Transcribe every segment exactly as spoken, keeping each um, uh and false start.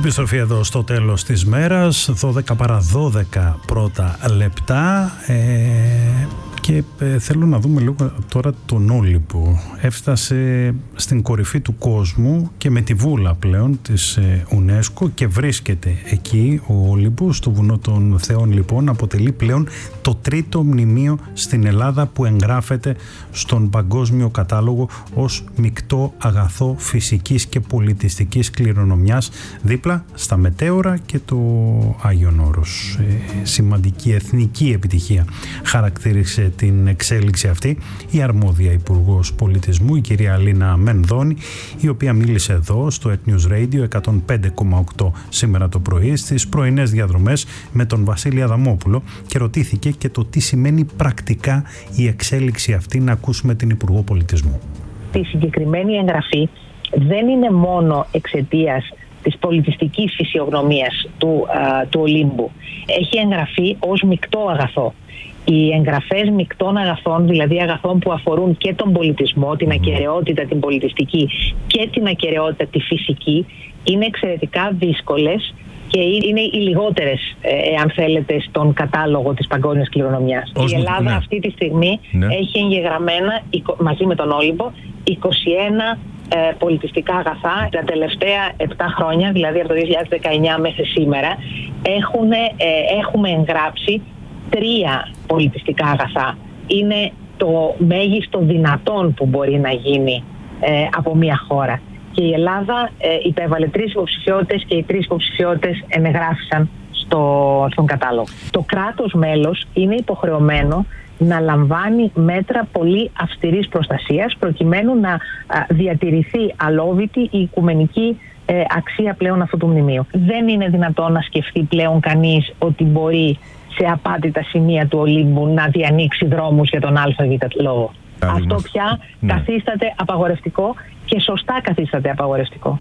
Επιστροφή εδώ στο τέλος της μέρας, δώδεκα παρά δώδεκα πρώτα λεπτά. Ε, και ε, θέλω να δούμε λίγο τώρα τον Όλυμπο. Έφτασε στην κορυφή του κόσμου και με τη βούλα πλέον της ε, UNESCO και βρίσκεται εκεί ο Όλυμπος, στο βουνό των Θεών λοιπόν. Αποτελεί πλέον το τρίτο μνημείο στην Ελλάδα που εγγράφεται στον παγκόσμιο κατάλογο ως μεικτό αγαθό φυσικής και πολιτιστικής κληρονομιάς, δίπλα στα Μετέωρα και το Άγιον Όρος. Ε, σημαντική εθνική επιτυχία χαρακτήρισε την εξέλιξη αυτή η αρμόδια Υπουργός Πολιτισμού, η κυρία Αλίνα Μενδώνη, η οποία μίλησε εδώ στο Earth News Radio εκατόν πέντε κόμμα οκτώ σήμερα το πρωί στις πρωινές διαδρομές με τον Βασίλη Αδαμόπουλο και ρωτήθηκε και το τι σημαίνει πρακτικά η εξέλιξη αυτή. Να ακούσουμε την Υπουργό Πολιτισμού. Η συγκεκριμένη εγγραφή δεν είναι μόνο εξαιτίας της πολιτιστικής φυσιογνωμίας του, α, του Ολύμπου. Έχει εγγραφεί ως μεικτό αγαθό. Οι εγγραφές μεικτών αγαθών, δηλαδή αγαθών που αφορούν και τον πολιτισμό, την ακεραιότητα την πολιτιστική και την ακεραιότητα τη φυσική, είναι εξαιρετικά δύσκολες και είναι οι λιγότερες, εάν θέλετε, στον κατάλογο της παγκόσμιας κληρονομιάς. Ως η Ελλάδα ναι. αυτή τη στιγμή ναι. έχει εγγεγραμμένα, μαζί με τον Όλυμπο, είκοσι ένα ε, πολιτιστικά αγαθά. Τα τελευταία επτά χρόνια, δηλαδή από το δύο χιλιάδες δεκαεννιά μέχρι σήμερα, έχουν, ε, έχουμε εγγράψει τρία πολιτιστικά αγαθά. Είναι το μέγιστο δυνατόν που μπορεί να γίνει ε, από μια χώρα. Και η Ελλάδα ε, υπέβαλε τρεις υποψηφιότητες και οι τρεις υποψηφιότητες ενεγράφησαν στο, στον κατάλογο. Το κράτος μέλος είναι υποχρεωμένο να λαμβάνει μέτρα πολύ αυστηρής προστασίας προκειμένου να α, διατηρηθεί αλόβητη η οικουμενική ε, αξία πλέον αυτού του μνημείου. Δεν είναι δυνατόν να σκεφτεί πλέον κανείς ότι μπορεί σε απάτητα σημεία του Ολύμπου να διανοίξει δρόμους για τον ΑΒ λόγο. Αυτό πια ναι. καθίσταται απαγορευτικό και σωστά καθίσταται απαγορευτικό.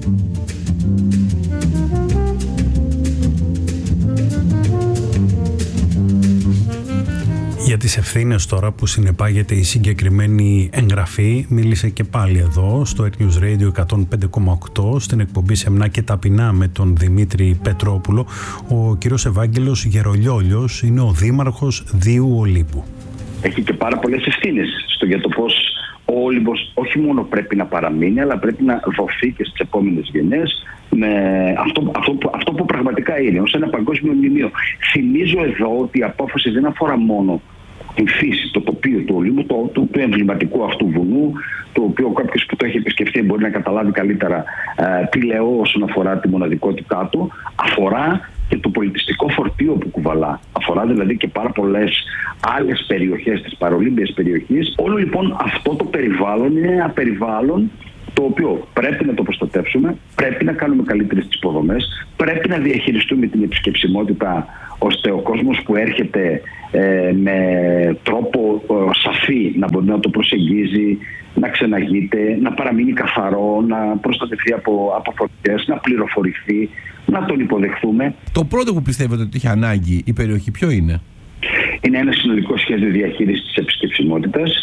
Για τις ευθύνες τώρα που συνεπάγεται η συγκεκριμένη εγγραφή μίλησε και πάλι εδώ στο Earth News Radio εκατόν πέντε κόμμα οκτώ στην εκπομπή Σεμνά και Ταπεινά με τον Δημήτρη Πετρόπουλο. Ο κύριος Ευάγγελος Γερολιόλιος είναι ο δήμαρχος Δίου Ολύμπου. Έχει και πάρα πολλές ευθύνες στο για το πώς ο Όλυμπος όχι μόνο πρέπει να παραμείνει, αλλά πρέπει να δοθεί και στις επόμενες γενιές με αυτό, αυτό, που, αυτό που πραγματικά είναι, ως ένα παγκόσμιο μνημείο. Θυμίζω εδώ ότι η απόφαση δεν αφορά μόνο την φύση, το τοπίο του Ολύμπου, το, το, του εμβληματικού αυτού βουνού, το οποίο κάποιος που το έχει επισκεφτεί μπορεί να καταλάβει καλύτερα ε, τι λέω όσον αφορά τη μοναδικότητά του. Αφορά και το πολιτιστικό φορτίο που κουβαλά. Αφορά δηλαδή και πάρα πολλές άλλες περιοχές της παρολύμπιας περιοχής. Όλο λοιπόν αυτό το περιβάλλον είναι ένα περιβάλλον το οποίο πρέπει να το προστατεύσουμε, πρέπει να κάνουμε καλύτερες τις υποδομές, πρέπει να διαχειριστούμε την επισκεψιμότητα ώστε ο κόσμος που έρχεται ε, με τρόπο ε, σαφή να μπορεί να το προσεγγίζει, να ξεναγείται, να παραμείνει καθαρό, να προστατευτεί από, από φωτιές, να πληροφορηθεί, να τον υποδεχθούμε. Το πρώτο που πιστεύετε ότι έχει ανάγκη η περιοχή ποιο είναι? Είναι ένα συνολικό σχέδιο διαχείρισης της επισκεψιμότητας.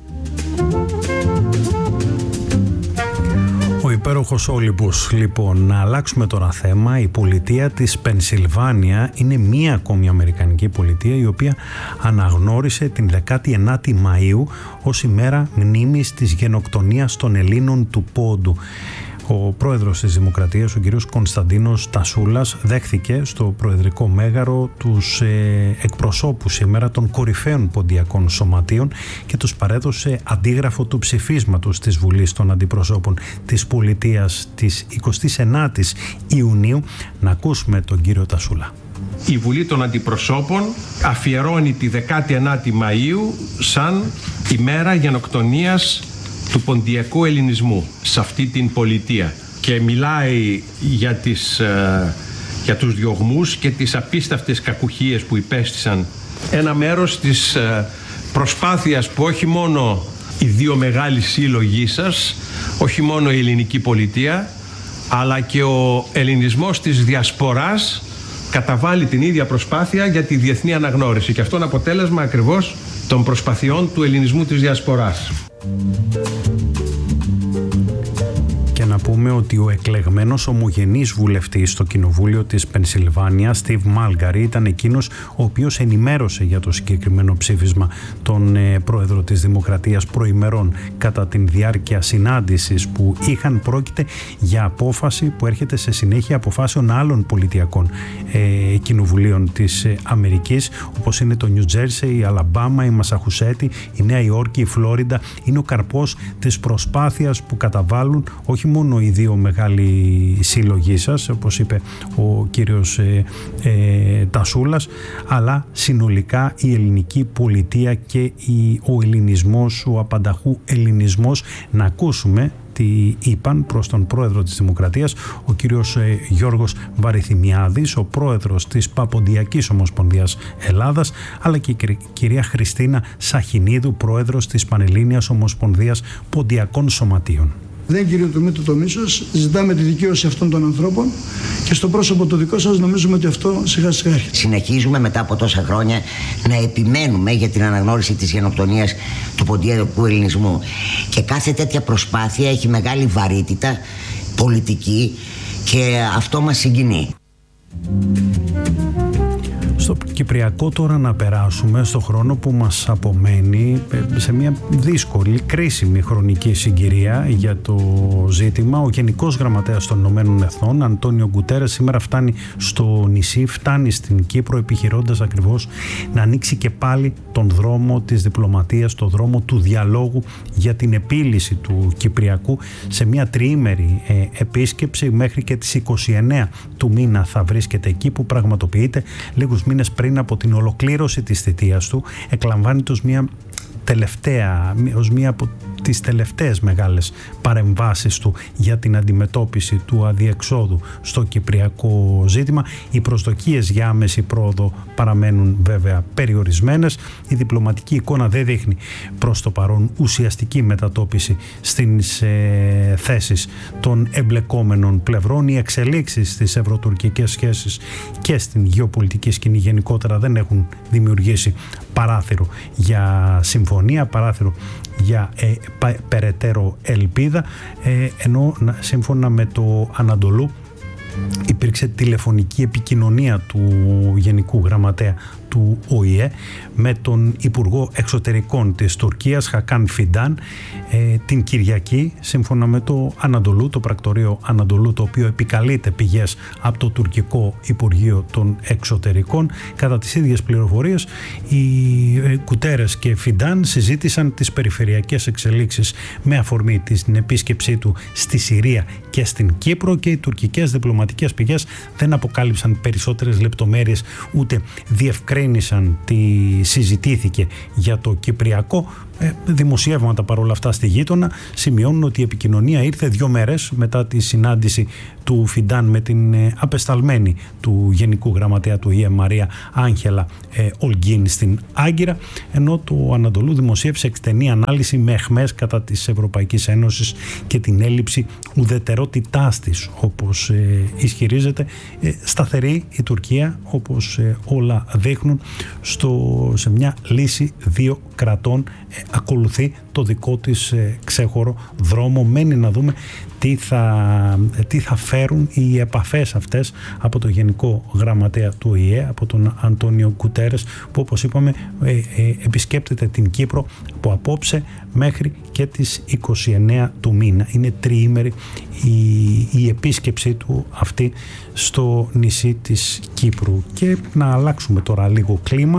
Ο υπέροχος Όλυμπος. Λοιπόν, να αλλάξουμε τώρα θέμα. Η πολιτεία της Πενσιλβάνια είναι μία ακόμη αμερικανική πολιτεία η οποία αναγνώρισε την δεκάτη ενάτη Μαΐου ως ημέρα μνήμης της γενοκτονίας των Ελλήνων του Πόντου. Ο πρόεδρος της Δημοκρατίας, ο κύριος Κωνσταντίνος Τασούλας, δέχθηκε στο προεδρικό μέγαρο τους ε, εκπροσώπους σήμερα των κορυφαίων ποντιακών σωματείων και τους παρέδωσε αντίγραφο του ψηφίσματος της Βουλής των Αντιπροσώπων της Πολιτείας της εικοστής ενάτης Ιουνίου. Να ακούσουμε τον κύριο Τασούλα. Η Βουλή των Αντιπροσώπων αφιερώνει τη δεκάτη ενάτη Μαΐου σαν ημέρα γενοκτονίας του ποντιακού ελληνισμού σε αυτή την πολιτεία και μιλάει για, τις, για τους διωγμούς και τις απίστευτες κακουχίες που υπέστησαν. Ένα μέρος της προσπάθειας που όχι μόνο οι δύο μεγάλοι σύλλογοι σας, όχι μόνο η ελληνική πολιτεία, αλλά και ο ελληνισμός της διασποράς καταβάλει την ίδια προσπάθεια για τη διεθνή αναγνώριση και αυτό είναι αποτέλεσμα ακριβώς των προσπαθειών του ελληνισμού της διασποράς. Και να πούμε ότι ο εκλεγμένος ομογενής βουλευτής στο Κοινοβούλιο της Πενσιλβάνια, Στιβ Μάλγκαρη, ήταν εκείνος ο οποίος ενημέρωσε για το συγκεκριμένο ψήφισμα τον ε, πρόεδρο της Δημοκρατίας προημερών κατά την διάρκεια συνάντησης που είχαν. Πρόκειται για απόφαση που έρχεται σε συνέχεια αποφάσεων άλλων πολιτιακών ε, κοινοβουλίων της ε, Αμερικής, όπως είναι το Νιου Τζέρσι, η Αλαμπάμα, η Μασαχουσέτη, η Νέα Υόρκη, η Φλόριντα. Είναι ο καρπός της προσπάθειας που καταβάλουν όχι μόνο οι δύο μεγάλοι σύλλογοι σας, όπως είπε ο κύριος ε, ε, Τασούλας, αλλά συνολικά η ελληνική πολιτεία και η, ο ελληνισμός, ο απανταχού ελληνισμός. Να ακούσουμε τι είπαν προς τον πρόεδρο της Δημοκρατίας, ο κύριος ε, Γιώργος Βαρυθυμιάδης, ο πρόεδρος της Παποντιακής Ομοσπονδίας Ελλάδας, αλλά και η κυρία Χριστίνα Σαχινίδου, πρόεδρος της Πανελλήνιας Ομοσπονδίας Ποντιακών Σωματείων. Δεν κηρύττουμε το μίσος, ζητάμε τη δικαίωση αυτών των ανθρώπων και στο πρόσωπο το δικό σας νομίζουμε ότι αυτό σιγά σιγά έρχεται. Συνεχίζουμε μετά από τόσα χρόνια να επιμένουμε για την αναγνώριση της γενοκτονίας του ποντιακού ελληνισμού και κάθε τέτοια προσπάθεια έχει μεγάλη βαρύτητα πολιτική και αυτό μας συγκινεί. Στο Κυπριακό τώρα να περάσουμε στο χρόνο που μας απομένει, σε μια δύσκολη, κρίσιμη χρονική συγκυρία για το ζήτημα. Ο Γενικός Γραμματέας των Ηνωμένων Εθνών, Αντώνιο Γκουτέρες, σήμερα φτάνει στο νησί, φτάνει στην Κύπρο, επιχειρώντας ακριβώς να ανοίξει και πάλι τον δρόμο της διπλωματίας, τον δρόμο του διαλόγου για την επίλυση του Κυπριακού, σε μια τριήμερη ε, επίσκεψη. Μέχρι και τις είκοσι εννέα του μήνα θα βρίσκεται εκεί, που πραγματοποιείται λίγους μήνες πριν από την ολοκλήρωση της θητείας του. Εκλαμβάνεται ως μια τελευταία, ως μία από τις τελευταίες μεγάλες παρεμβάσεις του για την αντιμετώπιση του αδιεξόδου στο κυπριακό ζήτημα. Οι προσδοκίες για άμεση πρόοδο παραμένουν βέβαια περιορισμένες. Η διπλωματική εικόνα δεν δείχνει προς το παρόν ουσιαστική μετατόπιση στις ε, θέσεις των εμπλεκόμενων πλευρών. Οι εξελίξεις στις ευρωτουρκικές σχέσεις και στην γεωπολιτική σκηνή γενικότερα δεν έχουν δημιουργήσει παράθυρο για συμφωνία, παράθυρο για ε, πα, περαιτέρω ελπίδα, ε, ενώ σύμφωνα με το Ανατολού υπήρξε τηλεφωνική επικοινωνία του Γενικού Γραμματέα του Ο Η Ε με τον Υπουργό Εξωτερικών της Τουρκίας, Χακάν Φιντάν, ε, την Κυριακή, σύμφωνα με το Ανατολού, το πρακτορείο Ανατολού, το οποίο επικαλείται πηγές από το τουρκικό Υπουργείο των Εξωτερικών. Κατά τις ίδιες πληροφορίες, οι ε, Γκουτέρες και Φιντάν συζήτησαν τις περιφερειακές εξελίξεις με αφορμή την επίσκεψή του στη Συρία και στην Κύπρο, και οι τουρκικές διπλωματικές πηγές δεν αποκάλυψαν περισσότερες λεπτομέρειες, ούτε διευκρίνησαν τι συζητήθηκε για το Κυπριακό. Ε, δημοσιεύματα παρόλα αυτά στη γείτονα σημειώνουν ότι η επικοινωνία ήρθε δύο μέρες μετά τη συνάντηση του Φιντάν με την ε, απεσταλμένη του Γενικού Γραμματέα του Ο Η Ε, Μαρία Άγχελα ε, Ολγκίν, στην Άγκυρα, ενώ το Ανατολού δημοσίευσε εκτενή ανάλυση με αιχμές κατά της Ευρωπαϊκής Ένωσης και την έλλειψη ουδετερότητάς της, όπως ε, ισχυρίζεται. Ε, σταθερή η Τουρκία, όπως ε, όλα δείχνουν, στο, σε μια λύση δύο κρατών, ε, ακολουθεί το δικό της ε, ξέχωρο δρόμο. Μένει να δούμε τι θα, τι θα φέρουν οι επαφές αυτές από το Γενικό Γραμματέα του Ο Η Ε, από τον Αντώνιο Γκουτέρες, που όπως είπαμε ε, ε, επισκέπτεται την Κύπρο από απόψε μέχρι και τις είκοσι εννέα του μήνα. Είναι τριήμερη η, η επίσκεψή του αυτή στο νησί της Κύπρου. Και να αλλάξουμε τώρα λίγο κλίμα.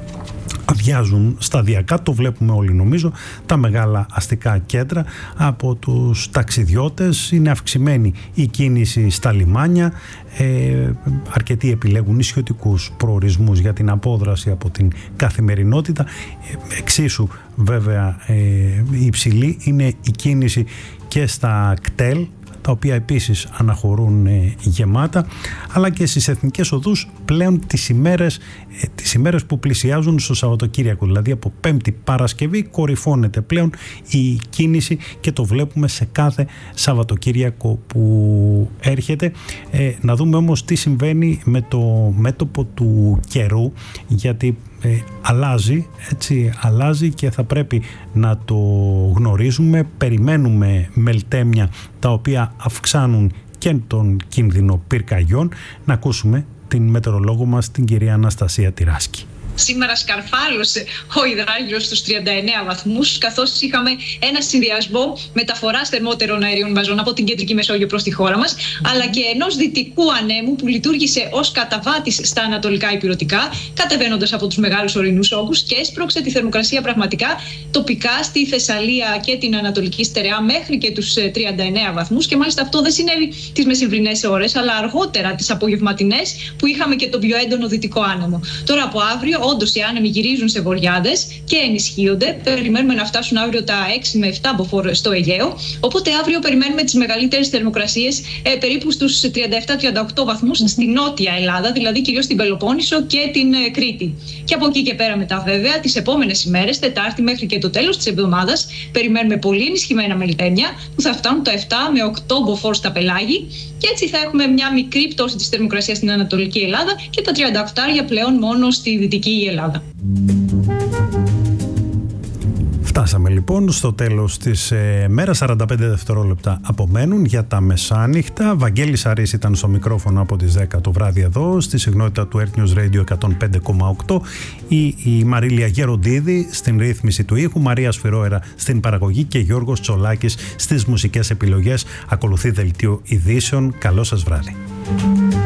Αδειάζουν σταδιακά, το βλέπουμε όλοι νομίζω, τα μεγάλα αστικά κέντρα από τους ταξιδιώτες. Είναι αυξημένη η κίνηση στα λιμάνια. Ε, αρκετοί επιλέγουν νησιωτικούς προορισμούς για την απόδραση από την καθημερινότητα. Ε, εξίσου βέβαια ε, υψηλή είναι η κίνηση και στα κτέλ, τα οποία επίσης αναχωρούν ε, γεμάτα, αλλά και στις εθνικές οδούς πλέον τις ημέρες, ε, τις ημέρες που πλησιάζουν στο Σαββατοκύριακο, δηλαδή από Πέμπτη Παρασκευή, κορυφώνεται πλέον η κίνηση και το βλέπουμε σε κάθε Σαββατοκύριακο που έρχεται. Ε, να δούμε όμως τι συμβαίνει με το μέτωπο του καιρού, γιατί ε, αλλάζει, έτσι, αλλάζει και θα πρέπει να το γνωρίζουμε. Περιμένουμε μελτέμια τα οποία αυξάνουν και τον κίνδυνο πυρκαγιών. Να ακούσουμε την μετεωρολόγο μας, την κυρία Αναστασία Τυράσκη. Σήμερα σκαρφάλωσε ο υδράργυρος στους τριάντα εννέα βαθμούς, καθώς είχαμε ένα συνδυασμό μεταφοράς θερμότερων αερίων μαζών από την κεντρική Μεσόγειο προς τη χώρα μας, αλλά και ενός δυτικού ανέμου που λειτουργήσε ως καταβάτης στα ανατολικά ηπειρωτικά, κατεβαίνοντας από τους μεγάλους ορεινούς όγκους και έσπρωξε τη θερμοκρασία πραγματικά τοπικά στη Θεσσαλία και την Ανατολική Στερεά μέχρι και τους τριάντα εννέα βαθμούς. Και μάλιστα αυτό δεν συνέβη τις μεσημβρινές ώρες, αλλά αργότερα τις απογευματινές που είχαμε και τον πιο έντονο δυτικό άνεμο. Τώρα από αύριο, όντως οι άνεμοι γυρίζουν σε βοριάδες και ενισχύονται. Περιμένουμε να φτάσουν αύριο τα έξι με επτά μποφόρ στο Αιγαίο. Οπότε αύριο περιμένουμε τις μεγαλύτερες θερμοκρασίες ε, περίπου στους τριάντα επτά με τριάντα οκτώ βαθμούς στη νότια Ελλάδα, δηλαδή κυρίως στην Πελοπόννησο και την ε, Κρήτη. Και από εκεί και πέρα μετά, βέβαια, τις επόμενες ημέρες, Τετάρτη μέχρι και το τέλος της εβδομάδας, περιμένουμε πολύ ενισχυμένα μελτέμια που θα φτάνουν τα επτά με οκτώ μποφόρ στα πελάγη. Και έτσι θα έχουμε μια μικρή πτώση της θερμοκρασίας στην Ανατολική Ελλάδα και τα τριάντα οκτώ πλέον μόνο στη Δυτική Ελλάδα. Φτάσαμε λοιπόν στο τέλος της ε, μέρας. σαράντα πέντε δευτερόλεπτα απομένουν για τα μεσάνυχτα. Βαγγέλης Αρής ήταν στο μικρόφωνο από τις δέκα το βράδυ εδώ, στη συχνότητα του Earth News Radio εκατόν πέντε κόμμα οκτώ. Η, η Μαρίλια Γεροντίδη στην ρύθμιση του ήχου, Μαρία Σφυρόερα στην παραγωγή και Γιώργος Τσολάκης στις μουσικές επιλογές. Ακολουθεί δελτίο ειδήσεων. Καλό σας βράδυ.